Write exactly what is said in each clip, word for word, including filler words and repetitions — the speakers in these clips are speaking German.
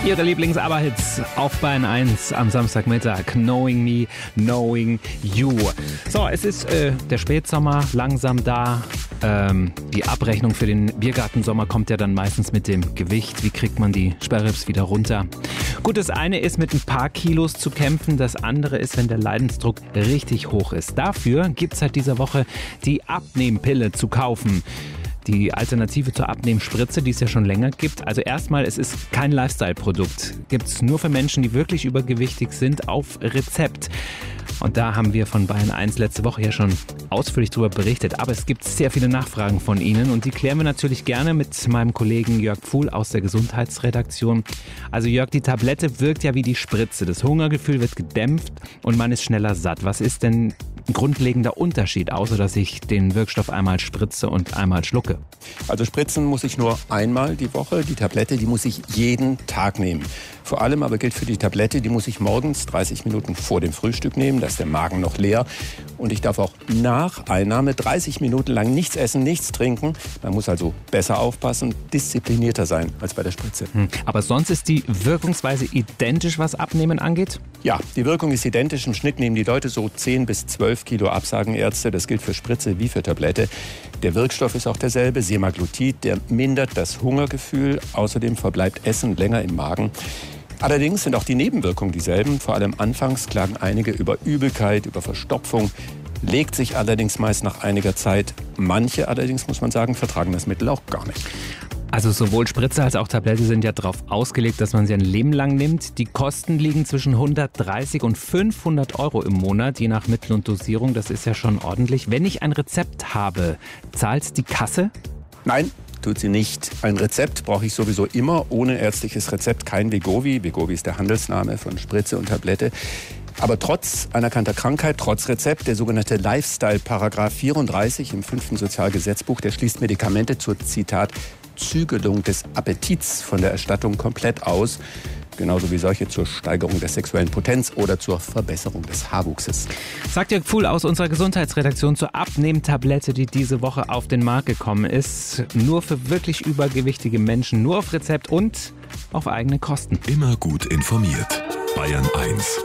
Ihre Lieblings-Aber-Hits auf Bayern eins am Samstagmittag. Knowing Me, Knowing You. So, es ist äh, der Spätsommer langsam da. Ähm, die Abrechnung für den Biergartensommer kommt ja dann meistens mit dem Gewicht. Wie kriegt man die Sperrribs wieder runter? Gut, das eine ist, mit ein paar Kilos zu kämpfen. Das andere ist, wenn der Leidensdruck richtig hoch ist. Dafür gibt es seit dieser Woche die Abnehmpille zu kaufen. Die Alternative zur Abnehmspritze, die es ja schon länger gibt. Also erstmal, es ist kein Lifestyle-Produkt. Gibt es nur für Menschen, die wirklich übergewichtig sind, auf Rezept. Und da haben wir von Bayern eins letzte Woche ja schon ausführlich darüber berichtet. Aber es gibt sehr viele Nachfragen von Ihnen und die klären wir natürlich gerne mit meinem Kollegen Jörg Pfuhl aus der Gesundheitsredaktion. Also Jörg, die Tablette wirkt ja wie die Spritze. Das Hungergefühl wird gedämpft und man ist schneller satt. Was ist denn ein grundlegender Unterschied, außer dass ich den Wirkstoff einmal spritze und einmal schlucke? Also spritzen muss ich nur einmal die Woche. Die Tablette, die muss ich jeden Tag nehmen. Vor allem aber gilt für die Tablette, die muss ich morgens dreißig Minuten vor dem Frühstück nehmen. Da ist der Magen noch leer. Und ich darf auch nach Einnahme dreißig Minuten lang nichts essen, nichts trinken. Man muss also besser aufpassen, disziplinierter sein als bei der Spritze. Hm. Aber sonst ist die Wirkungsweise identisch, was Abnehmen angeht? Ja, die Wirkung ist identisch. Im Schnitt nehmen die Leute so zehn bis zwölf Kilo ab, sagen Ärzte. Das gilt für Spritze wie für Tablette. Der Wirkstoff ist auch derselbe, Semaglutid. Der mindert das Hungergefühl. Außerdem verbleibt Essen länger im Magen. Allerdings sind auch die Nebenwirkungen dieselben. Vor allem anfangs klagen einige über Übelkeit, über Verstopfung. Legt sich allerdings meist nach einiger Zeit. Manche allerdings, muss man sagen, vertragen das Mittel auch gar nicht. Also sowohl Spritze als auch Tablette sind ja darauf ausgelegt, dass man sie ein Leben lang nimmt. Die Kosten liegen zwischen hundertdreißig und fünfhundert Euro im Monat, je nach Mittel und Dosierung. Das ist ja schon ordentlich. Wenn ich ein Rezept habe, zahlt die Kasse? Nein, tut sie nicht. Ein Rezept brauche ich sowieso immer. Ohne ärztliches Rezept kein Wegovy. Wegovy ist der Handelsname von Spritze und Tablette. Aber trotz anerkannter Krankheit, trotz Rezept, der sogenannte Lifestyle-Paragraph vierunddreißig im fünften Sozialgesetzbuch, der schließt Medikamente zur, Zitat, Zügelung des Appetits von der Erstattung komplett aus. Genauso wie solche zur Steigerung der sexuellen Potenz oder zur Verbesserung des Haarwuchses. Sagt Jörg Pfuhl aus unserer Gesundheitsredaktion zur Abnehmtablette, die diese Woche auf den Markt gekommen ist. Nur für wirklich übergewichtige Menschen, nur auf Rezept und auf eigene Kosten. Immer gut informiert. Bayern eins.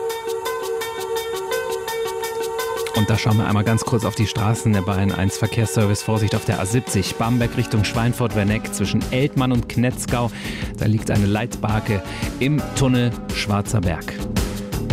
Und da schauen wir einmal ganz kurz auf die Straßen. Der Bayern eins Verkehrsservice. Vorsicht auf der A siebzig, Bamberg Richtung Schweinfurt-Werneck zwischen Eltmann und Knetzgau. Da liegt eine Leitbarke im Tunnel Schwarzer Berg.